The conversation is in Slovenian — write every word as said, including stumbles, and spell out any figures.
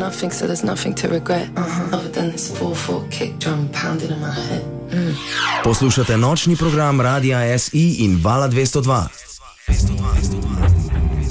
nothing, so there's nothing to regret. Uh-huh. Other than this four four kick drum pounding in my head. Mm. Poslušate nočni program Radia S I in Vala dvesto dva.